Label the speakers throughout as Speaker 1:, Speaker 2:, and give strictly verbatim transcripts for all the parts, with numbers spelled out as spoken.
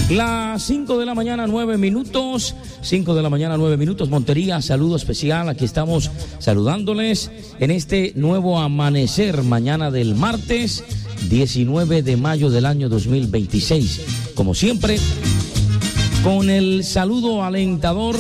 Speaker 1: Las cinco de la mañana, nueve minutos. cinco de la mañana, nueve minutos. Montería, saludo especial. Aquí estamos saludándoles en este nuevo amanecer, mañana del martes diecinueve de mayo del año dos mil veintiséis. Como siempre, con el saludo alentador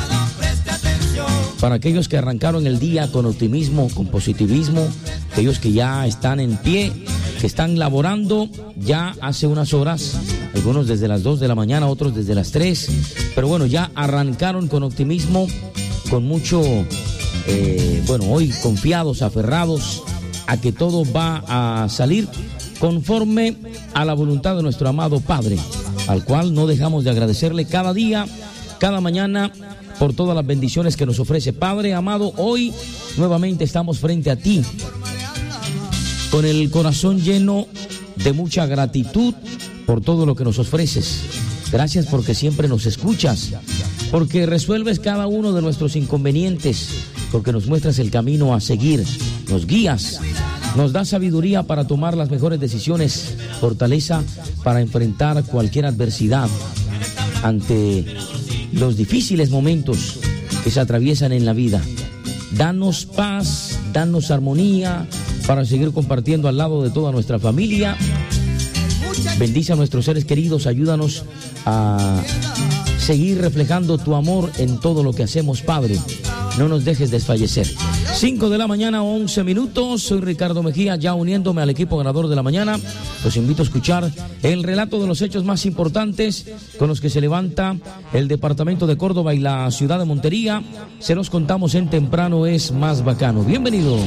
Speaker 1: para aquellos que arrancaron el día con optimismo, con positivismo, aquellos que ya están en pie, que están laborando ya hace unas horas, algunos desde las dos de la mañana, otros desde las tres, pero bueno, ya arrancaron con optimismo, con mucho, eh, bueno, hoy confiados, aferrados a que todo va a salir conforme a la voluntad de nuestro amado Padre, al cual no dejamos de agradecerle cada día, cada mañana, por todas las bendiciones que nos ofrece. Padre amado, hoy nuevamente estamos frente a ti, con el corazón lleno de mucha gratitud por todo lo que nos ofreces. Gracias porque siempre nos escuchas, porque resuelves cada uno de nuestros inconvenientes, porque nos muestras el camino a seguir, nos guías, nos das sabiduría para tomar las mejores decisiones, fortaleza para enfrentar cualquier adversidad ante los difíciles momentos que se atraviesan en la vida. Danos paz, danos armonía para seguir compartiendo al lado de toda nuestra familia. Bendice a nuestros seres queridos, ayúdanos a seguir reflejando tu amor en todo lo que hacemos, Padre. No nos dejes desfallecer. cinco de la mañana, once minutos. Soy Ricardo Mejía, ya uniéndome al equipo ganador de la mañana. Los invito a escuchar el relato de los hechos más importantes con los que se levanta el departamento de Córdoba y la ciudad de Montería. Se los contamos en Temprano es Más Bacano. Bienvenidos.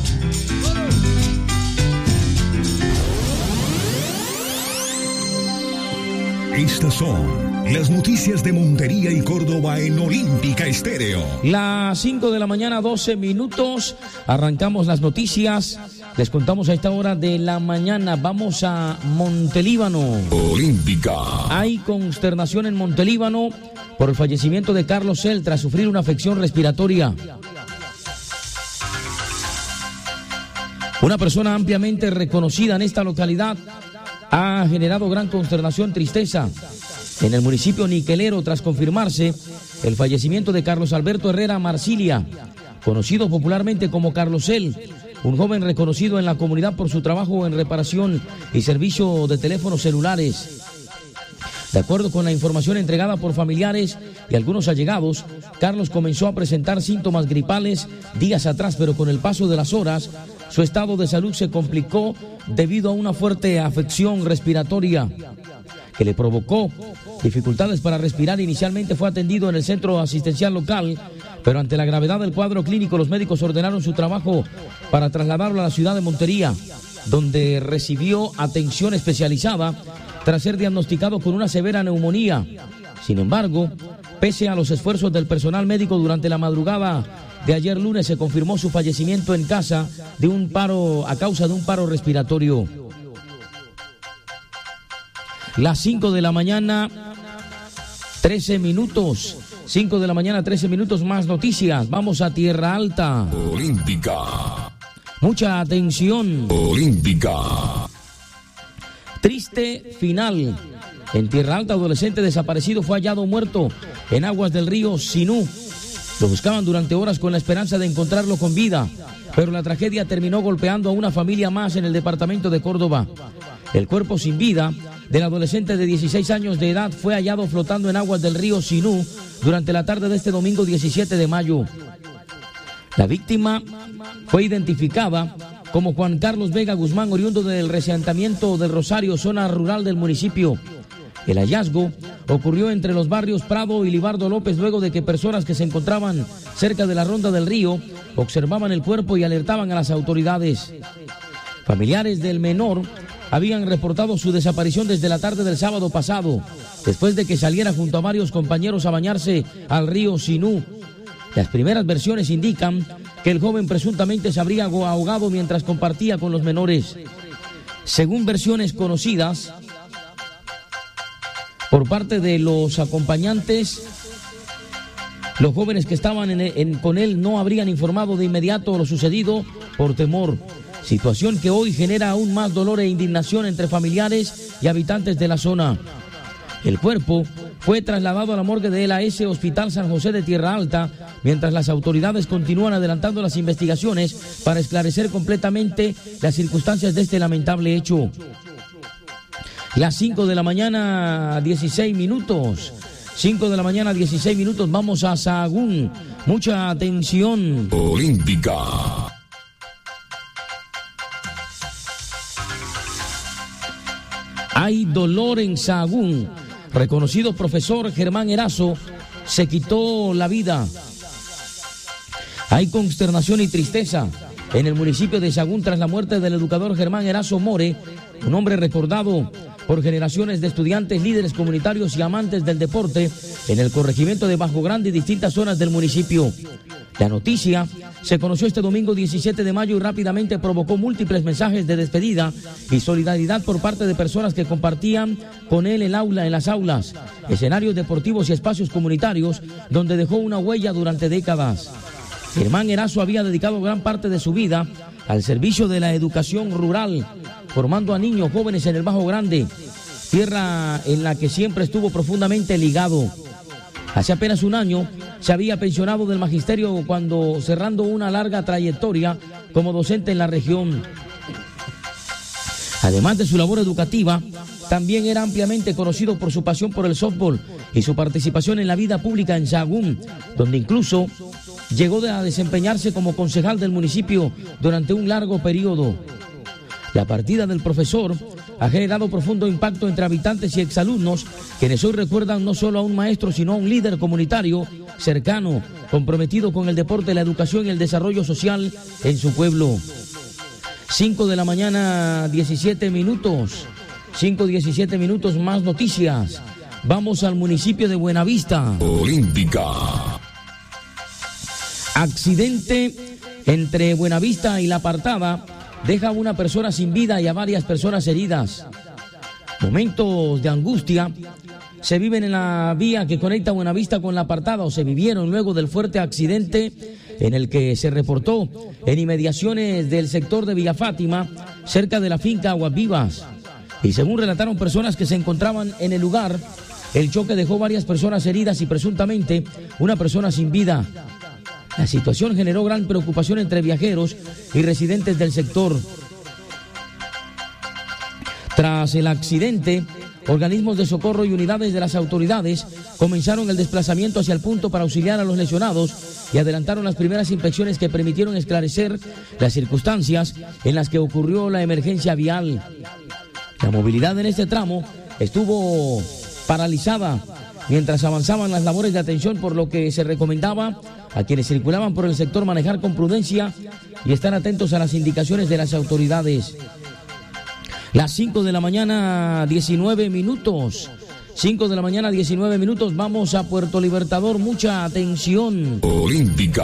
Speaker 2: Estas son las noticias de Montería y Córdoba en Olímpica Estéreo.
Speaker 1: Las cinco de la mañana, doce minutos. Arrancamos las noticias. Les contamos a esta hora de la mañana. Vamos a Montelíbano.
Speaker 2: Olímpica.
Speaker 1: Hay consternación en Montelíbano por el fallecimiento de Carlos Cel tras sufrir una afección respiratoria. Una persona ampliamente reconocida en esta localidad ha generado gran consternación, tristeza en el municipio niquelero tras confirmarse el fallecimiento de Carlos Alberto Herrera Marsilia, conocido popularmente como Carlos Cel, un joven reconocido en la comunidad por su trabajo en reparación y servicio de teléfonos celulares. De acuerdo con la información entregada por familiares y algunos allegados, Carlos comenzó a presentar síntomas gripales días atrás, pero con el paso de las horas, su estado de salud se complicó debido a una fuerte afección respiratoria que le provocó dificultades para respirar. Inicialmente fue atendido en el centro asistencial local, pero ante la gravedad del cuadro clínico, los médicos ordenaron su trabajo para trasladarlo a la ciudad de Montería, donde recibió atención especializada tras ser diagnosticado con una severa neumonía. Sin embargo, pese a los esfuerzos del personal médico durante la madrugada de ayer lunes, se confirmó su fallecimiento en casa de un paro a causa de un paro respiratorio. Las cinco de la mañana, trece minutos. cinco de la mañana, trece minutos, más noticias. Vamos a Tierra Alta.
Speaker 2: Olímpica.
Speaker 1: Mucha atención.
Speaker 2: Olímpica.
Speaker 1: Triste final. En Tierra Alta, adolescente desaparecido fue hallado muerto en aguas del río Sinú. Lo buscaban durante horas con la esperanza de encontrarlo con vida, pero la tragedia terminó golpeando a una familia más en el departamento de Córdoba. El cuerpo sin vida del adolescente de dieciséis años de edad fue hallado flotando en aguas del río Sinú durante la tarde de este domingo diecisiete de mayo. La víctima fue identificada como Juan Carlos Vega Guzmán, oriundo del asentamiento del Rosario, zona rural del municipio. El hallazgo ocurrió entre los barrios Prado y Libardo López luego de que personas que se encontraban cerca de la ronda del río observaban el cuerpo y alertaban a las autoridades. Familiares del menor habían reportado su desaparición desde la tarde del sábado pasado, después de que saliera junto a varios compañeros a bañarse al río Sinú. Las primeras versiones indican que el joven presuntamente se habría ahogado mientras compartía con los menores. Según versiones conocidas por parte de los acompañantes, los jóvenes que estaban en, en, con él no habrían informado de inmediato lo sucedido por temor, situación que hoy genera aún más dolor e indignación entre familiares y habitantes de la zona. El cuerpo fue trasladado a la morgue de la S Hospital San José de Tierra Alta, mientras las autoridades continúan adelantando las investigaciones para esclarecer completamente las circunstancias de este lamentable hecho. Las cinco de la mañana, dieciséis minutos. cinco de la mañana, dieciséis minutos. Vamos a Sahagún. Mucha atención.
Speaker 2: Olímpica.
Speaker 1: Hay dolor en Sahagún. Reconocido profesor Germán Erazo se quitó la vida. Hay consternación y tristeza en el municipio de Sahagún tras la muerte del educador Germán Erazo More, un hombre recordado por generaciones de estudiantes, líderes comunitarios y amantes del deporte en el corregimiento de Bajo Grande y distintas zonas del municipio. La noticia se conoció este domingo diecisiete de mayo y rápidamente provocó múltiples mensajes de despedida y solidaridad por parte de personas que compartían con él el aula en las aulas, escenarios deportivos y espacios comunitarios donde dejó una huella durante décadas. Germán Erazo había dedicado gran parte de su vida al servicio de la educación rural, formando a niños jóvenes en el Bajo Grande, tierra en la que siempre estuvo profundamente ligado. Hace apenas un año se había pensionado del magisterio cuando cerrando una larga trayectoria como docente en la región. Además de su labor educativa, también era ampliamente conocido por su pasión por el softball y su participación en la vida pública en Sahagún, donde incluso llegó a desempeñarse como concejal del municipio durante un largo periodo. La partida del profesor ha generado profundo impacto entre habitantes y exalumnos, quienes hoy recuerdan no solo a un maestro, sino a un líder comunitario cercano, comprometido con el deporte, la educación y el desarrollo social en su pueblo. cinco de la mañana, diecisiete minutos. cinco, diecisiete minutos, más noticias. Vamos al municipio de Buenavista.
Speaker 2: Olímpica.
Speaker 1: Accidente entre Buenavista y La Apartada deja a una persona sin vida y a varias personas heridas. Momentos de angustia se viven en la vía que conecta Buenavista con La Apartada, o se vivieron luego del fuerte accidente en el que se reportó en inmediaciones del sector de Villa Fátima, cerca de la finca Aguas Vivas. Y según relataron personas que se encontraban en el lugar, el choque dejó varias personas heridas y presuntamente una persona sin vida. La situación generó gran preocupación entre viajeros y residentes del sector. Tras el accidente, organismos de socorro y unidades de las autoridades comenzaron el desplazamiento hacia el punto para auxiliar a los lesionados y adelantaron las primeras inspecciones que permitieron esclarecer las circunstancias en las que ocurrió la emergencia vial. La movilidad en este tramo estuvo paralizada mientras avanzaban las labores de atención, por lo que se recomendaba a quienes circulaban por el sector manejar con prudencia y estar atentos a las indicaciones de las autoridades. Las cinco de la mañana, diecinueve minutos. cinco de la mañana, diecinueve minutos. Vamos a Puerto Libertador. Mucha atención.
Speaker 2: Olímpica.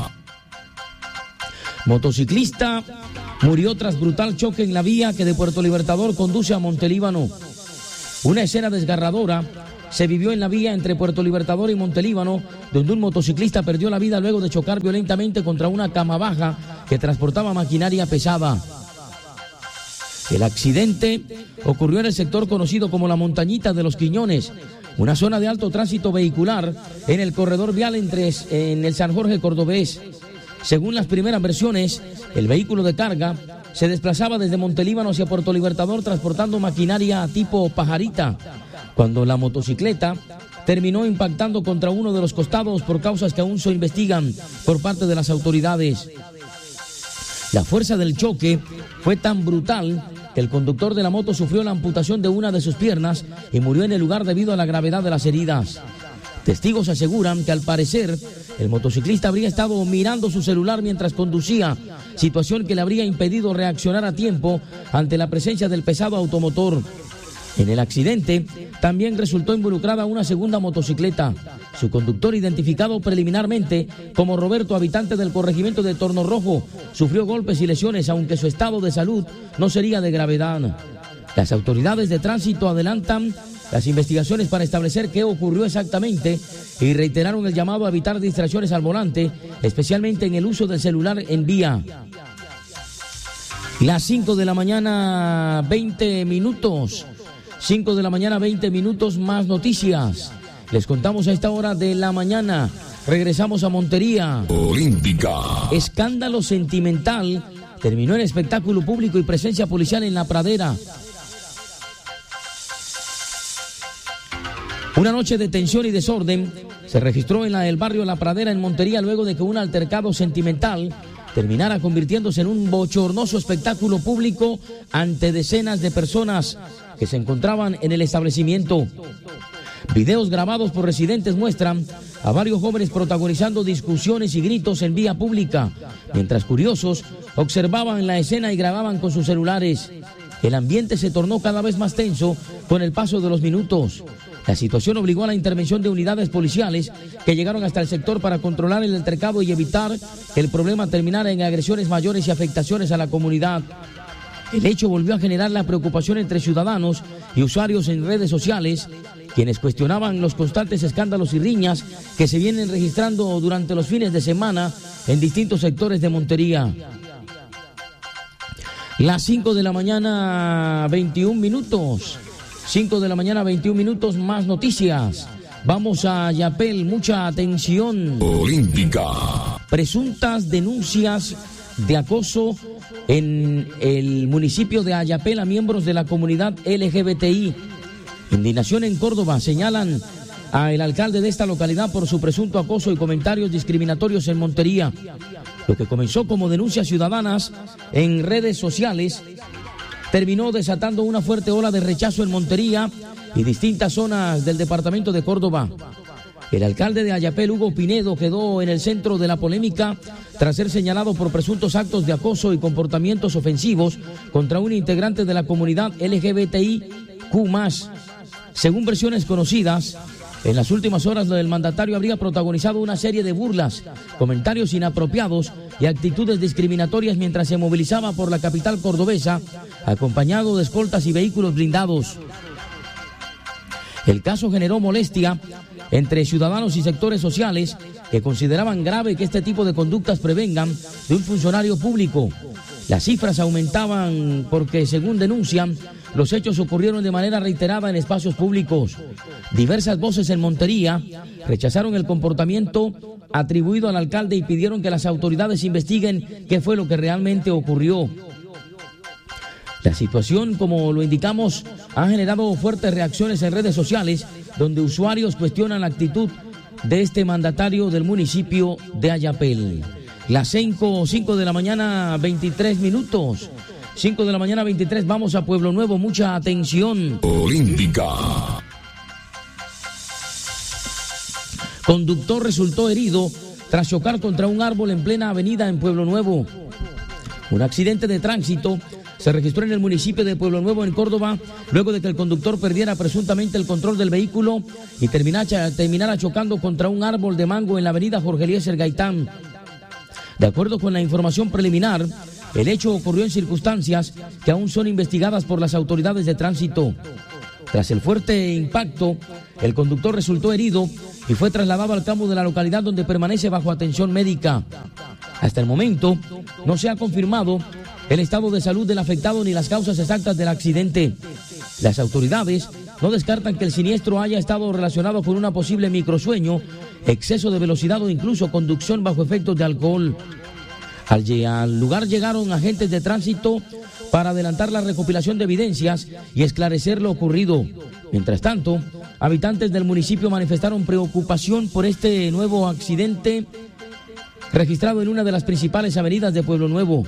Speaker 1: Motociclista murió tras brutal choque en la vía que de Puerto Libertador conduce a Montelíbano. Una escena desgarradora se vivió en la vía entre Puerto Libertador y Montelíbano, donde un motociclista perdió la vida luego de chocar violentamente contra una cama baja que transportaba maquinaria pesada. El accidente ocurrió en el sector conocido como la Montañita de los Quiñones, una zona de alto tránsito vehicular en el corredor vial entre en el San Jorge Cordobés. Según las primeras versiones, el vehículo de carga se desplazaba desde Montelíbano hacia Puerto Libertador transportando maquinaria tipo pajarita, cuando la motocicleta terminó impactando contra uno de los costados por causas que aún se investigan por parte de las autoridades. La fuerza del choque fue tan brutal que el conductor de la moto sufrió la amputación de una de sus piernas y murió en el lugar debido a la gravedad de las heridas. Testigos aseguran que al parecer el motociclista habría estado mirando su celular mientras conducía, situación que le habría impedido reaccionar a tiempo ante la presencia del pesado automotor. En el accidente también resultó involucrada una segunda motocicleta. Su conductor, identificado preliminarmente como Roberto, habitante del corregimiento de Torno Rojo, sufrió golpes y lesiones, aunque su estado de salud no sería de gravedad. Las autoridades de tránsito adelantan las investigaciones para establecer qué ocurrió exactamente y reiteraron el llamado a evitar distracciones al volante, especialmente en el uso del celular en vía. Las cinco de la mañana, veinte minutos. cinco de la mañana, veinte minutos, más noticias. Les contamos a esta hora de la mañana. Regresamos a Montería.
Speaker 2: Olímpica.
Speaker 1: Escándalo sentimental. Terminó el espectáculo público y presencia policial en la pradera. Una noche de tensión y desorden se registró en la del barrio La Pradera en Montería luego de que un altercado sentimental terminara convirtiéndose en un bochornoso espectáculo público ante decenas de personas que se encontraban en el establecimiento. Videos grabados por residentes muestran a varios jóvenes protagonizando discusiones y gritos en vía pública, mientras curiosos observaban la escena y grababan con sus celulares. El ambiente se tornó cada vez más tenso con el paso de los minutos. La situación obligó a la intervención de unidades policiales que llegaron hasta el sector para controlar el altercado y evitar que el problema terminara en agresiones mayores y afectaciones a la comunidad. El hecho volvió a generar la preocupación entre ciudadanos y usuarios en redes sociales, quienes cuestionaban los constantes escándalos y riñas que se vienen registrando durante los fines de semana en distintos sectores de Montería. Las cinco de la mañana, veintiún minutos. cinco de la mañana, veintiún minutos, más noticias. Vamos a Ayapel, mucha atención.
Speaker 2: Olímpica.
Speaker 1: Presuntas denuncias de acoso en el municipio de Ayapel a miembros de la comunidad L G B T I. Indignación en Córdoba. Señalan al alcalde de esta localidad por su presunto acoso y comentarios discriminatorios en Montería. Lo que comenzó como denuncias ciudadanas en redes sociales terminó desatando una fuerte ola de rechazo en Montería y distintas zonas del departamento de Córdoba. El alcalde de Ayapel, Hugo Pinedo, quedó en el centro de la polémica tras ser señalado por presuntos actos de acoso y comportamientos ofensivos contra un integrante de la comunidad L G B T I Q más. Según versiones conocidas, en las últimas horas el mandatario habría protagonizado una serie de burlas, comentarios inapropiados y actitudes discriminatorias mientras se movilizaba por la capital cordobesa, acompañado de escoltas y vehículos blindados. El caso generó molestia entre ciudadanos y sectores sociales que consideraban grave que este tipo de conductas prevengan de un funcionario público. Las cifras aumentaban porque, según denuncian, los hechos ocurrieron de manera reiterada en espacios públicos. Diversas voces en Montería rechazaron el comportamiento atribuido al alcalde y pidieron que las autoridades investiguen qué fue lo que realmente ocurrió. La situación, como lo indicamos, ha generado fuertes reacciones en redes sociales, donde usuarios cuestionan la actitud de este mandatario del municipio de Ayapel. Las cinco, cinco de la mañana, veintitrés minutos. cinco de la mañana, veintitrés, vamos a Pueblo Nuevo, mucha atención.
Speaker 2: Olímpica.
Speaker 1: Conductor resultó herido tras chocar contra un árbol en plena avenida en Pueblo Nuevo. Un accidente de tránsito se registró en el municipio de Pueblo Nuevo, en Córdoba, luego de que el conductor perdiera presuntamente el control del vehículo y terminara, terminara chocando contra un árbol de mango en la avenida Jorge Eliezer Gaitán. De acuerdo con la información preliminar, el hecho ocurrió en circunstancias que aún son investigadas por las autoridades de tránsito. Tras el fuerte impacto, el conductor resultó herido y fue trasladado al campo de la localidad, donde permanece bajo atención médica. Hasta el momento, no se ha confirmado el estado de salud del afectado ni las causas exactas del accidente. Las autoridades no descartan que el siniestro haya estado relacionado con una posible microsueño, exceso de velocidad o incluso conducción bajo efectos de alcohol. Al, al lugar llegaron agentes de tránsito para adelantar la recopilación de evidencias y esclarecer lo ocurrido. Mientras tanto, habitantes del municipio manifestaron preocupación por este nuevo accidente registrado en una de las principales avenidas de Pueblo Nuevo.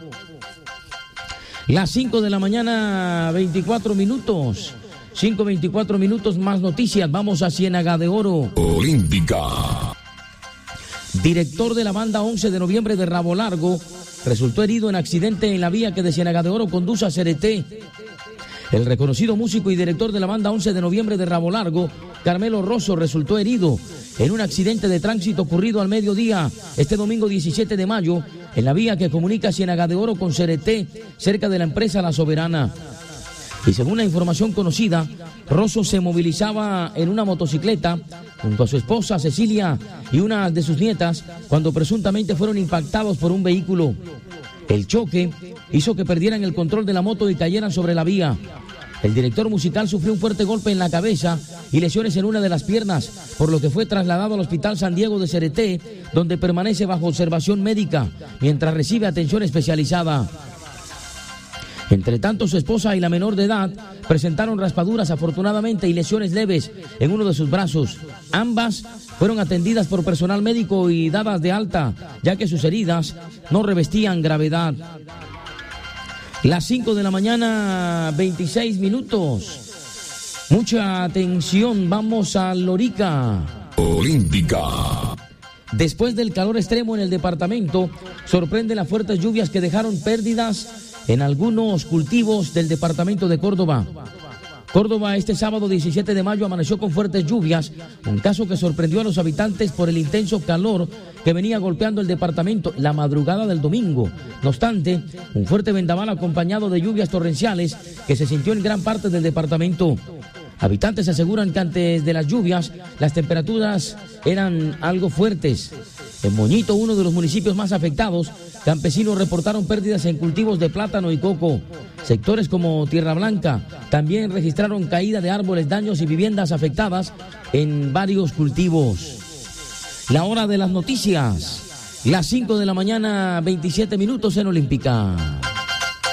Speaker 1: Las cinco de la mañana, veinticuatro minutos. cinco veinticuatro minutos, más noticias. Vamos a Ciénaga de Oro.
Speaker 2: Olímpica.
Speaker 1: Director de la banda once de noviembre de Rabo Largo resultó herido en accidente en la vía que de Ciénaga de Oro conduce a Cereté. El reconocido músico y director de la banda once de noviembre de Rabo Largo, Carmelo Rosso, resultó herido en un accidente de tránsito ocurrido al mediodía este domingo diecisiete de mayo en la vía que comunica Ciénaga de Oro con Cereté, cerca de la empresa La Soberana. Y según la información conocida, Rosso se movilizaba en una motocicleta junto a su esposa Cecilia y una de sus nietas cuando presuntamente fueron impactados por un vehículo. El choque hizo que perdieran el control de la moto y cayeran sobre la vía. El director musical sufrió un fuerte golpe en la cabeza y lesiones en una de las piernas, por lo que fue trasladado al Hospital San Diego de Cereté, donde permanece bajo observación médica, mientras recibe atención especializada. Entre tanto, su esposa y la menor de edad presentaron raspaduras afortunadamente y lesiones leves en uno de sus brazos. Ambas fueron atendidas por personal médico y dadas de alta, ya que sus heridas no revestían gravedad. Las cinco de la mañana, veintiséis minutos. Mucha atención, vamos a Lorica.
Speaker 2: Olímpica.
Speaker 1: Después del calor extremo en el departamento, sorprenden las fuertes lluvias que dejaron pérdidas en algunos cultivos del departamento de Córdoba. Córdoba este sábado diecisiete de mayo amaneció con fuertes lluvias, un caso que sorprendió a los habitantes por el intenso calor que venía golpeando el departamento la madrugada del domingo. No obstante, un fuerte vendaval acompañado de lluvias torrenciales que se sintió en gran parte del departamento. Habitantes aseguran que antes de las lluvias las temperaturas eran algo fuertes. En Moñito, uno de los municipios más afectados, campesinos reportaron pérdidas en cultivos de plátano y coco. Sectores como Tierra Blanca también registraron caída de árboles, daños y viviendas afectadas en varios cultivos. La hora de las noticias, las cinco de la mañana, veintisiete minutos en Olímpica.